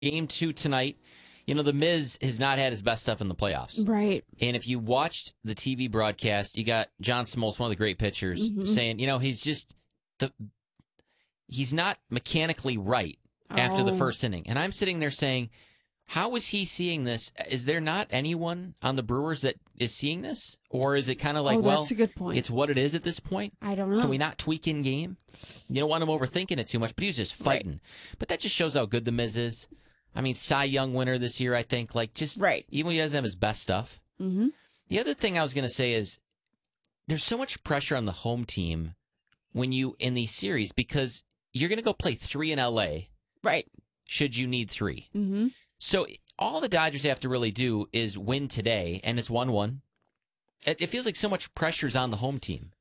Game 2 tonight. You know, The Miz has not had his best stuff in the playoffs. Right. And if you watched the TV broadcast, you got John Smoltz, one of the great pitchers, saying, you know, he's not mechanically right after the first inning. And I'm sitting there saying, how is he seeing this? Is there not anyone on the Brewers that is seeing this? Or is it kind of like, that's a good point. It's what it is at this point? I don't know. Can we not tweak in game? You don't want him overthinking it too much, but he was just fighting. Right. But that just shows how good the Miz is. I mean, Cy Young winner this year, I think. Like, just even when he doesn't have his best stuff. Mm-hmm. The other thing I was going to say is there's so much pressure on the home team when you in these series because you're going to go play 3 in L.A. Right. Should you need 3. Mm-hmm. So all the Dodgers have to really do is win today, and it's 1-1. It feels like so much pressure's on the home team.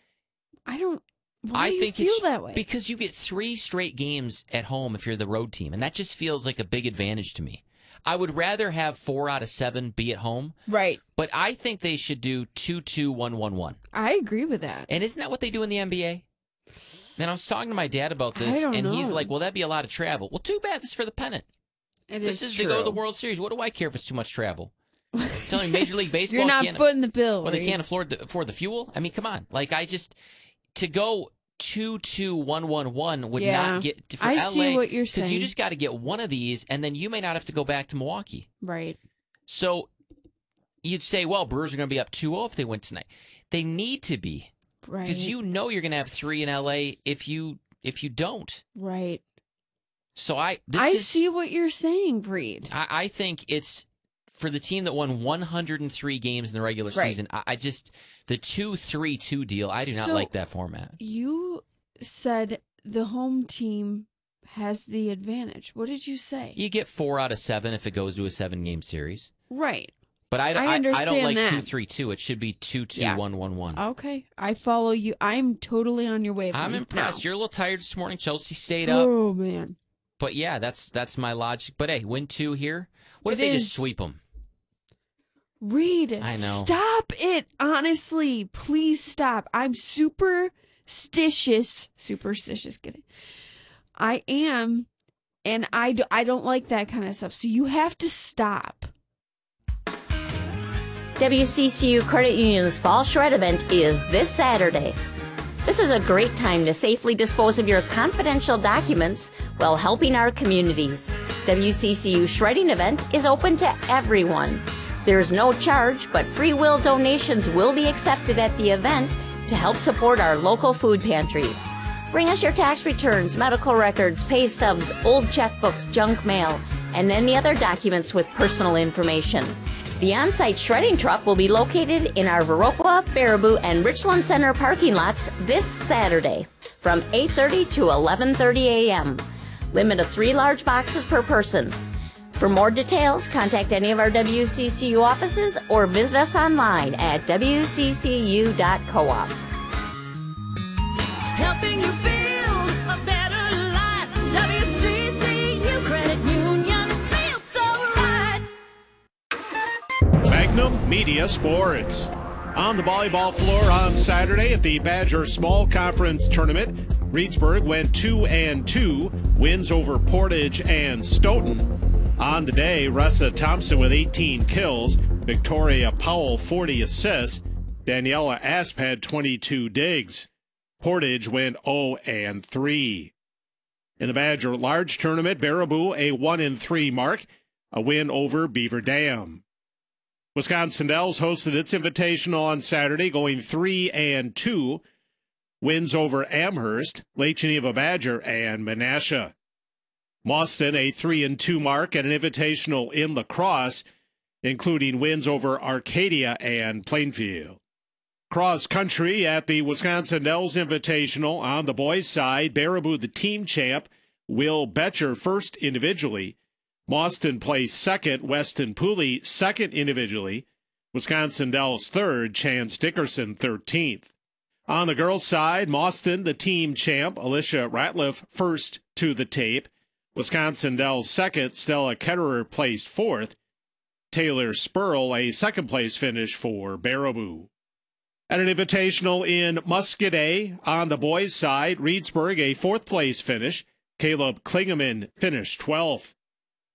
Why do you feel that way? Because you get 3 straight games at home if you're the road team, and that just feels like a big advantage to me. I would rather have 4 out of 7 be at home. Right. But I think they should do 2-2, 1-1-1. I agree with that. And isn't that what they do in the NBA? And I was talking to my dad about this, and he's like, well, that'd be a lot of travel. Well, too bad. This is for the pennant. This is true. to go to the World Series. What do I care if it's too much travel? Telling me Major League Baseball You're not footing the bill. Well, they can't afford the fuel? I mean, come on. Like, to go 2-2, 1-1-1 would not get for LA. See what you're saying. Because you just got to get one of these, and then you may not have to go back to Milwaukee. Right. So you'd say, well, Brewers are going to be up 2-0 if they win tonight. They need to be. Right. Because you know you're going to have 3 in LA if you don't. Right. So I see what you're saying, Breed. I think it's for the team that won 103 games in the regular season. I just the 2-3-2 deal. I do not like that format. You said the home team has the advantage. What did you say? You get 4 out of 7 if it goes to a 7-game series. Right. But I don't like that. 2-3-2. It should be 2-2, 1-1-1. Okay, I follow you. I'm totally on your wavelength. I'm impressed. You're a little tired this morning. Chelsea stayed up. Oh man. But yeah, that's my logic. But hey, win 2 here. What if they just sweep them? Reed, I know. Stop it. Honestly, please stop. I'm superstitious. Kidding. I am, and I don't like that kind of stuff. So you have to stop. WCCU Credit Union's Fall Shred event is this Saturday. This is a great time to safely dispose of your confidential documents while helping our communities. WCCU Shredding event is open to everyone. There is no charge, but free will donations will be accepted at the event to help support our local food pantries. Bring us your tax returns, medical records, pay stubs, old checkbooks, junk mail, and any other documents with personal information. The on-site shredding truck will be located in our Viroqua, Baraboo, and Richland Center parking lots this Saturday from 8:30 to 11:30 a.m. Limit of 3 large boxes per person. For more details, contact any of our WCCU offices or visit us online at wccu.coop. Helping you build a better life. WCCU Credit Union feels so right. Magnum Media Sports. On the volleyball floor on Saturday at the Badger Small Conference Tournament, Reedsburg went 2-2, wins over Portage and Stoughton. On the day, Ressa Thompson with 18 kills, Victoria Powell 40 assists, Daniela Asp had 22 digs. Portage went 0-3. In the Badger Large Tournament, Baraboo a 1-3 mark, a win over Beaver Dam. Wisconsin Dells hosted its Invitational on Saturday, going 3-2. Wins over Amherst, Lake Geneva Badger, and Menasha. Mauston a 3-2 mark and an Invitational in lacrosse, including wins over Arcadia and Plainfield. Cross country at the Wisconsin Dells Invitational on the boys' side, Baraboo the team champ, Will Betcher first individually. Mauston placed second, Weston Pooley second individually. Wisconsin Dells third, Chance Dickerson 13th. On the girls' side, Mauston the team champ, Alicia Ratliff first to the tape. Wisconsin Dells second, Stella Ketterer placed fourth. Taylor Spurl a second-place finish for Baraboo. At an Invitational in Muscadet on the boys' side, Reedsburg a fourth-place finish. Caleb Klingeman finished 12th.